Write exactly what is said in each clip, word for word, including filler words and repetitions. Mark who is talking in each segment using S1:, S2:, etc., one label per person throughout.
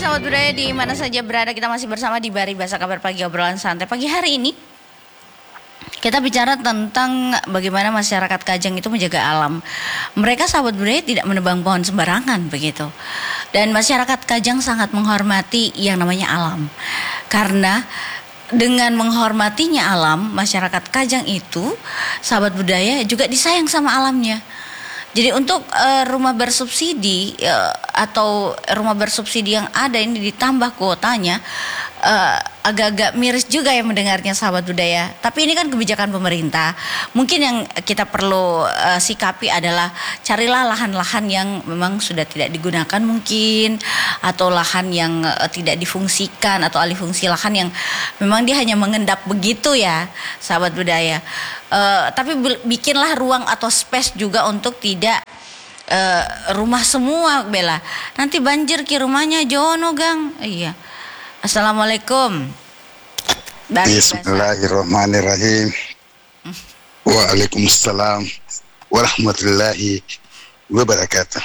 S1: sahabat budaya di mana saja berada, kita masih bersama di Bari Bahasa Kabar Pagi, obrolan santai pagi hari ini. Kita bicara tentang bagaimana masyarakat Kajang itu menjaga alam. Mereka sahabat budaya tidak menebang pohon sembarangan begitu. Dan masyarakat Kajang sangat menghormati yang namanya alam. Karena dengan menghormatinya alam, masyarakat Kajang itu sahabat budaya juga disayang sama alamnya. Jadi untuk uh, rumah bersubsidi uh, atau rumah bersubsidi yang ada ini ditambah kuotanya, uh, agak-agak miris juga ya mendengarnya sahabat budaya. Tapi ini kan kebijakan pemerintah. Mungkin yang kita perlu uh, sikapi adalah carilah lahan-lahan yang memang sudah tidak digunakan mungkin, atau lahan yang uh, tidak difungsikan, atau alih fungsi lahan yang memang dia hanya mengendap begitu ya sahabat budaya. Uh, tapi bikinlah ruang atau space juga untuk tidak uh, rumah semua Bella. Nanti banjir ki rumahnya Jono Gang. Iya. Assalamualaikum.
S2: Bismillahirrahmanirrahim. Waalaikumsalam warahmatullahi wabarakatuh.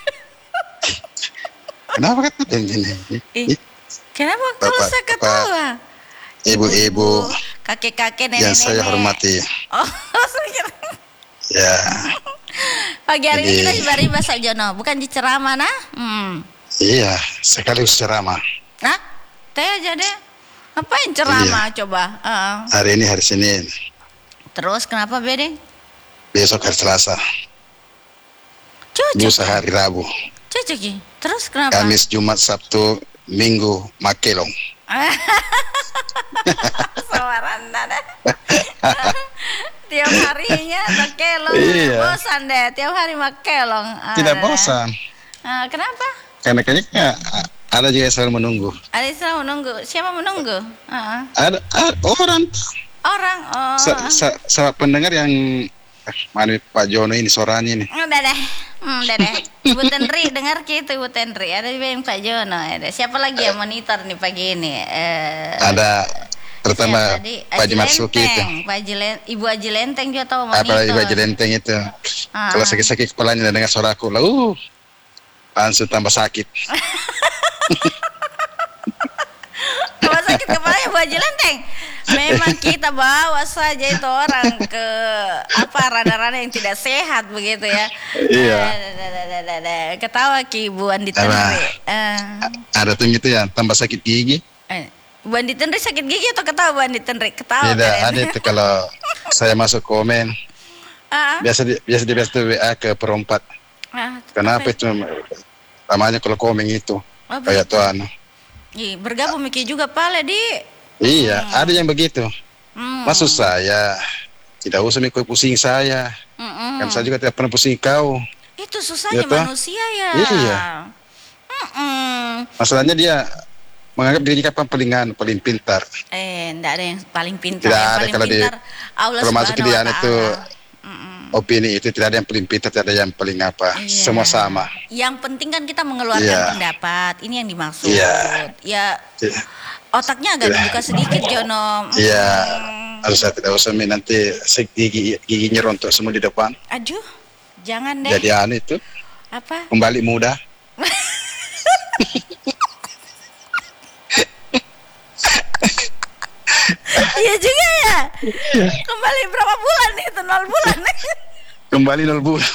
S2: Kenapa kata begini?
S1: Kenapa kau usah ketawa?
S2: Ibu-ibu,
S1: kakek-kakek, nenek-nenek
S2: yang saya hormati.
S1: Oh, saya
S2: ya.
S1: Pagi hari
S2: Jadi,
S1: ini kita di Bari Bahasa Jono, bukan di ceramah nah? Hmm.
S2: Iya, sekaligus ceramah.
S1: Nah, teh aja deh. Ngapain ceramah iya. Coba? Uh.
S2: Hari ini hari Senin.
S1: Terus kenapa Bede?
S2: Besok hari Selasa.
S1: Cocok.
S2: Lusa hari Rabu.
S1: Cocok ya. Terus kenapa?
S2: Kamis, Jumat, Sabtu, Minggu, Makelong.
S1: Sawaranda deh. Tiap harinya makelong.
S2: Iya.
S1: Bosan deh tiap hari makelong.
S2: Tidak bosan.
S1: Uh, kenapa?
S2: Karena kayaknya ada juga yang selalu menunggu.
S1: Ada yang selalu menunggu. Siapa menunggu? Uh-uh.
S2: Ada, ada orang.
S1: Orang. Oh.
S2: Sa, sa, sa pendengar yang mana Pak Jono ini suaranya ini.
S1: Udah deh. Hmm, udah deh. Ibu Tenri dengar gitu Ibu Tenri. Ada juga yang Pak Jono. Ada. Siapa lagi yang monitor nih pagi ini? Uh,
S2: ada terutama Pak Haji Marsuki itu.
S1: Pak Jilen, Ibu Haji Lenteng juga tahu monitor.
S2: Apalagi Ibu Haji Lenteng itu. Ah. Kalau sakit-sakit kepalanya dan dengar suaraku, lalu langsung tambah sakit.
S1: Tambah sakit kepalanya Bu Haji Lenteng. Memang kita bawa saja itu orang ke apa rada-rada yang tidak sehat begitu ya.
S2: Iya.
S1: Ketawa ki Bu Andi Tenri.
S2: Uh. Ada tuh gitu ya, tambah sakit gigi.
S1: Eh. Bu Andi Tenri sakit gigi atau ketawa Bu Andi Tenri? Ketawa.
S2: Tidak, kan? Ada itu kalau saya masuk komen. Uh. Biasa di, biasa di biasa W A ke perempat. Uh, Kenapa itu? Namanya kalau komen itu. Oh, kayak tuan.
S1: Ih, bergabung mikir juga pale di.
S2: Iya, hmm. ada yang begitu.
S1: Hmm.
S2: Maksud saya tidak usah mikir pusing saya. Hmm. Kan saya juga tidak pernah pusing kau.
S1: Itu susahnya ya, manusia ya.
S2: Iya.
S1: Hmm.
S2: Masalahnya dia menganggap dirinya kan paling paling pintar.
S1: Eh, enggak ada yang paling pintar.
S2: Tidak
S1: yang
S2: ada
S1: paling
S2: kalau
S1: pintar,
S2: di
S1: Allah
S2: kalau masuk ke dia itu
S1: mm-mm.
S2: opini itu tidak ada yang paling pintar, tidak ada yang paling apa. Iya. Semua sama.
S1: Yang penting kan kita mengeluarkan iya. pendapat. Ini yang dimaksud.
S2: Iya.
S1: Ya.
S2: Iya.
S1: Otaknya agak dibuka sedikit Jono.
S2: Iya. Hmm. Harus saya tidak usah nanti gigi giginya rontok semua di depan.
S1: Aduh, jangan deh.
S2: Jadi aneh itu.
S1: Apa?
S2: Kembali muda.
S1: Iya juga ya. Kembali berapa bulan nih? Itu nol bulan nih.
S2: Kembali nol bulan.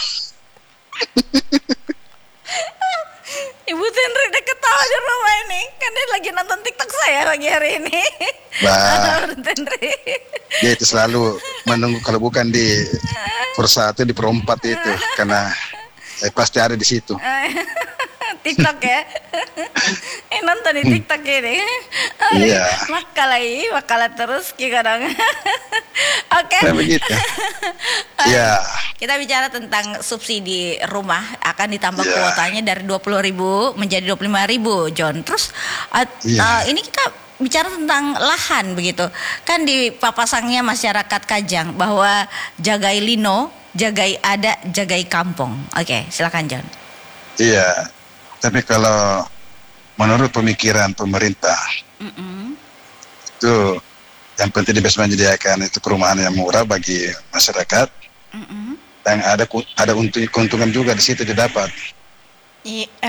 S1: Ibu Tenri udah ketawa di rumah ini. Kan dia lagi nonton TikTok saya pagi hari ini.
S2: Bah,
S1: Ibu Tenri.
S2: Dia itu selalu menunggu kalau bukan di persatu di perempat itu. Karena eh, pasti ada di situ.
S1: TikTok ya. Eh nonton di TikTok ini.
S2: Oh, iya.
S1: Makalai, makalah terus kita dong. Oke.
S2: Nah, begitu. Iya.
S1: Kita bicara tentang subsidi rumah akan ditambah
S2: yeah.
S1: kuotanya dari dua puluh ribu menjadi dua puluh lima ribu, John. Terus uh, yeah. uh, ini kita bicara tentang lahan begitu. Kan di papasangnya masyarakat Kajang bahwa jagai lino, jagai ada, jagai kampung. Oke, silakan John.
S2: Iya. Tapi kalau menurut pemikiran pemerintah, mm-mm. itu yang penting bisa menyediakan itu perumahan yang murah bagi masyarakat, mm-mm. dan ada ada keuntungan juga di situ didapat.
S1: Iya,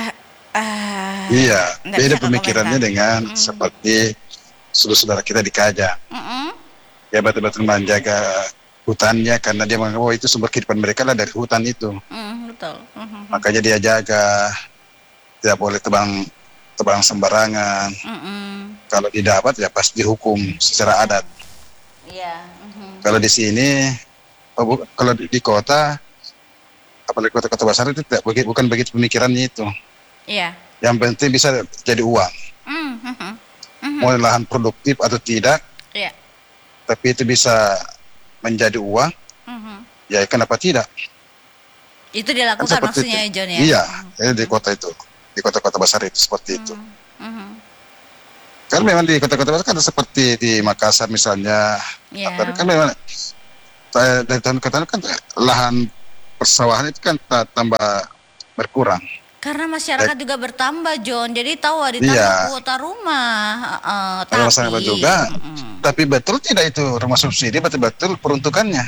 S1: Ah,
S2: Iya,
S1: nggak
S2: beda
S1: bisa ke
S2: pemikirannya
S1: komentar.
S2: dengan
S1: Mm.
S2: seperti saudara-saudara kita di Kajang.
S1: Mm-mm.
S2: Ya betul-betul menjaga hutannya karena dia menganggap bahwa itu sumber kehidupan mereka lah dari hutan itu.
S1: Mm, betul. Mhm.
S2: Makanya dia jaga, tidak boleh tebang tebang sembarangan.
S1: Mm-mm.
S2: Kalau didapat ya pasti dihukum secara adat.
S1: Iya. Mhm.
S2: Kalau di sini, oh, bu- kalau di, di kota, apalagi kota-kota besar itu tidak begitu, bukan begitu pemikirannya itu.
S1: Iya.
S2: Yang penting bisa jadi uang.
S1: Mm, mhm. Mhm.
S2: Mau lahan produktif atau tidak,
S1: Iya.
S2: tapi itu bisa menjadi uang,
S1: Mhm.
S2: ya kenapa tidak?
S1: Itu
S2: Kan
S1: dilakukan
S2: seperti itu.
S1: maksudnya ya, John ya.
S2: Iya, ya, di kota itu, di kota-kota besar itu seperti itu.
S1: Mhm.
S2: Kan memang di kota-kota besar kan seperti di Makassar misalnya,
S1: Iya.
S2: apa, kan memang eh, dari tahun ke tahun kan lahan persawahan itu kan ta- tambah berkurang.
S1: Karena masyarakat juga bertambah, John. Jadi tahu ada ditambah
S2: Iya.
S1: kuota rumah. Heeh,
S2: Kalau
S1: tapi
S2: masyarakat juga,
S1: Mm-mm.
S2: tapi betul tidak itu rumah subsidi betul-betul peruntukannya,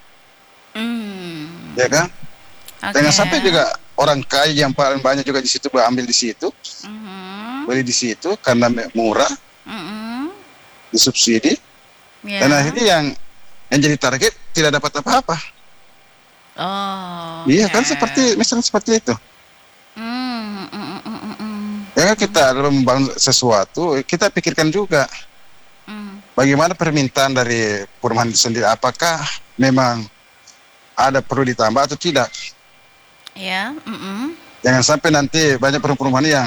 S1: Hmm.
S2: ya kan?
S1: Oke.
S2: Jangan sampai juga orang kaya yang paling banyak juga di situ ambil di situ,
S1: Mhm.
S2: beli di situ karena murah,
S1: Mhm.
S2: disubsidi,
S1: Ya.
S2: dan akhirnya yang yang jadi target tidak dapat apa-apa.
S1: Oh.
S2: Iya
S1: oke.
S2: kan seperti misalnya seperti itu.
S1: Hmm. mm, mm, mm, mm, mm.
S2: Ya kan kita dalam membangun sesuatu, kita pikirkan juga
S1: Mm.
S2: bagaimana permintaan dari perumahan itu sendiri. Apakah memang ada perlu ditambah atau tidak?
S1: Ya. Mm-mm.
S2: Jangan sampai nanti banyak perumahan yang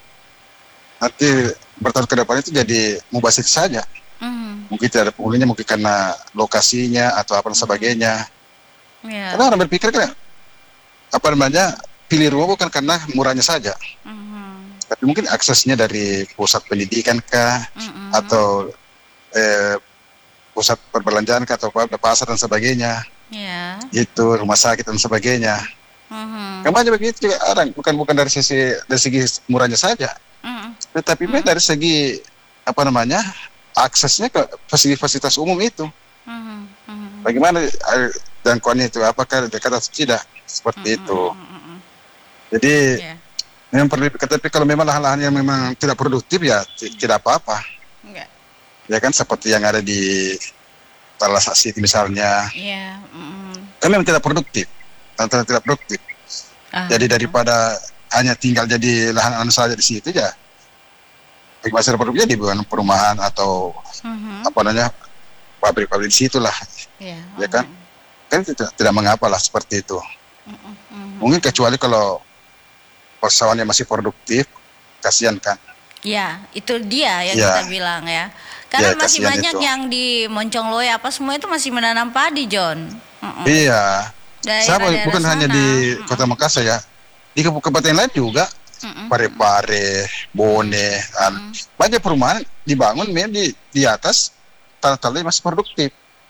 S2: nanti bertahun ke depan itu jadi mubazir saja.
S1: Mm.
S2: Mungkin tidak ada penghuninya, mungkin karena lokasinya atau apa dan sebagainya.
S1: Ya.
S2: Karena orang berpikir kan apa namanya pilih rumah bukan karena murahnya saja,
S1: Mhm.
S2: tapi mungkin aksesnya dari pusat pendidikan kah,
S1: Mm-mm.
S2: atau eh, pusat perbelanjaan kah, atau apa, pasar dan sebagainya,
S1: Ya.
S2: itu rumah sakit dan sebagainya.
S1: Mhm.
S2: Kan banyak begitu juga orang, bukan bukan dari sisi dari segi murahnya saja,
S1: Mm.
S2: tetapi
S1: Hmm.
S2: dari segi apa namanya aksesnya ke fasilitas umum itu.
S1: Mhm. Mhm.
S2: Bagaimana eh, jangkauannya itu, apakah dekat atau tidak, seperti itu.
S1: Mm-mm.
S2: Jadi
S1: Ya.
S2: memang perlu, tapi kalau memang lahan-lahan yang memang tidak produktif ya t- tidak apa-apa.
S1: Enggak.
S2: Ya kan seperti yang ada di Talasak City misalnya,
S1: Iya. Mm.
S2: kan memang tidak produktif, tanah tidak produktif.
S1: Ah.
S2: Jadi daripada hanya tinggal jadi lahan-lahan saja di situ ya, bagi masyarakat produktifnya dibangun perumahan atau
S1: Mhm.
S2: apa namanya pabrik-pabrik di situ lah,
S1: Iya.
S2: ya kan? Kan tidak, tidak mengapa lah seperti itu.
S1: Mhm. Mhm.
S2: Mungkin kecuali kalau persawahannya masih produktif, kasihan kan?
S1: Ya, itu dia yang
S2: Ya.
S1: kita bilang ya. Karena
S2: Ya,
S1: masih
S2: kasihan
S1: banyak
S2: itu.
S1: yang di Moncongloe apa semua itu masih menanam padi, John. Mm-mm.
S2: Iya. Sama
S1: Daerah-daerah
S2: bukan hanya
S1: sana.
S2: di
S1: Mm-mm.
S2: Kota Makassar ya, di kabupaten lain juga,
S1: Mm-mm.
S2: Parepare, Bone, an- banyak perumahan dibangun memang di di atas tanah-tanah yang masih produktif.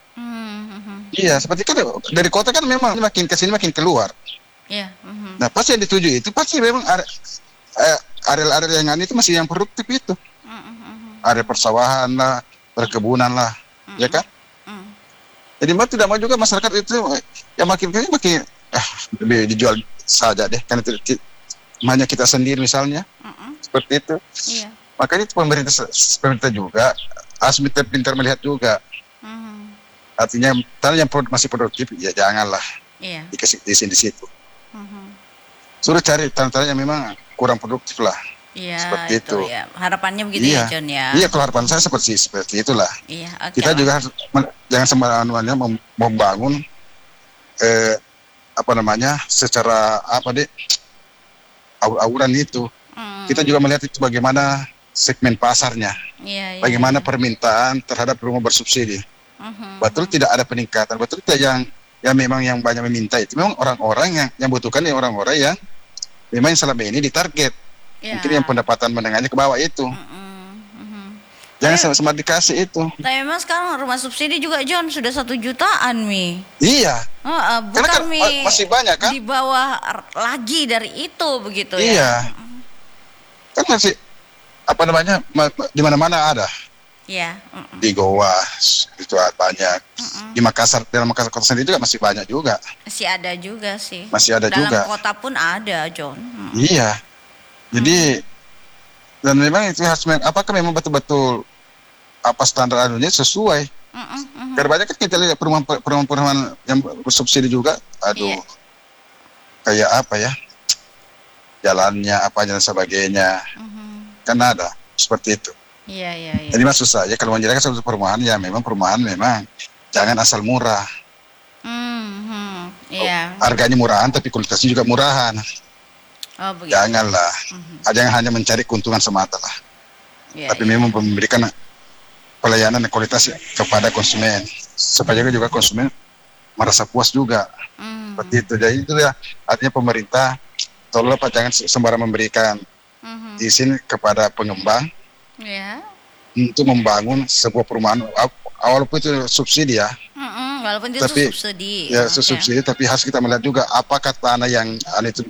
S1: Mhm.
S2: Iya, seperti kan dari kota kan memang makin ke sini makin keluar.
S1: Ya. Mhm.
S2: Nah, pasti yang dituju itu pasti memang are- eh, area-area yang anu itu masih yang produktif itu.
S1: Mhm.
S2: Area persawahan lah, perkebunan lah, ya kan?
S1: Mhm.
S2: Jadi mau tidak mau juga masyarakat itu eh, ya makin kayaknya makin ah lebih dijual saja deh, karena itu ki- hanya kita sendiri misalnya
S1: Mhm.
S2: seperti itu.
S1: Iya.
S2: Makanya itu pemerintah se- pemerintah juga harus pintar-pintar melihat juga.
S1: Mhm.
S2: Artinya tanah yang produk, masih produktif ya janganlah
S1: Iya.
S2: dikasih di sini di situ.
S1: Mhm.
S2: Suruh cari tanah-tanah yang memang kurang produktif lah.
S1: Iya,
S2: Seperti
S1: itu
S2: itu.
S1: ya. Harapannya begitu
S2: Iya.
S1: ya, John ya.
S2: Iya, kalau harapan saya seperti seperti itulah.
S1: Iya, oke
S2: Kita
S1: lah.
S2: juga harus men- jangan sembarangan mem- membangun eh, apa namanya secara apa deh aur-auran itu.
S1: Mm.
S2: Kita juga melihat itu bagaimana segmen pasarnya,
S1: Iya, iya,
S2: bagaimana
S1: iya.
S2: permintaan terhadap rumah bersubsidi.
S1: Mhm.
S2: Betul tidak ada peningkatan, betul tidak yang yang memang yang banyak meminta itu memang orang-orang yang yang butuhkan ya orang-orang yang memang yang selama ini ditarget.
S1: Iya.
S2: Mungkin yang pendapatan menengahnya ke bawah itu.
S1: Mhm. Mhm.
S2: Jangan sama-sama dikasih itu.
S1: Tapi memang sekarang rumah subsidi juga, John, sudah satu jutaan, Mi.
S2: Iya.
S1: Oh, uh, bukan
S2: Karena kan
S1: Mi.
S2: masih banyak kan?
S1: Di bawah r- lagi dari itu begitu ya.
S2: Iya. Kan masih apa namanya ma- ma- di mana-mana ada.
S1: Iya. Mm-mm.
S2: Di Goa itu banyak.
S1: Mm-mm.
S2: Di Makassar, dalam Makassar kota sendiri juga masih banyak juga.
S1: Masih ada juga sih.
S2: Masih ada
S1: Dalam
S2: juga.
S1: kota pun ada, John. Mm.
S2: Iya. Jadi dan memang itu harus mem- apakah memang betul-betul apa standar anunya sesuai?
S1: Mm-mm, mm-mm.
S2: Karena banyak kan kita lihat perumahan-perumahan yang bersubsidi juga, aduh,
S1: Iya.
S2: kayak apa ya, jalannya apa dan sebagainya,
S1: Mhm.
S2: kan ada seperti itu.
S1: Iya, iya, iya.
S2: Jadi maksud saya kalau menjadikan suatu perumahan ya memang perumahan memang jangan asal murah.
S1: Mhm. Iya.
S2: Harganya murahan tapi kualitasnya juga murahan.
S1: Oh, begitu.
S2: Janganlah,
S1: Mhm.
S2: jangan hanya mencari keuntungan semata lah.
S1: Iya,
S2: Tapi
S1: iya.
S2: memang memberikan pelayanan dan kualitas kepada konsumen supaya juga konsumen merasa puas juga.
S1: Mhm.
S2: Seperti itu. Jadi itu ya artinya pemerintah tolonglah Pak jangan sembarang memberikan
S1: Mhm.
S2: izin kepada pengembang
S1: Iya.
S2: untuk membangun sebuah perumahan walaupun itu subsidi ya.
S1: Mhm, walaupun itu
S2: Tapi
S1: subsidi.
S2: ya
S1: Oke.
S2: subsidi tapi harus kita melihat juga apakah tanah yang anu itu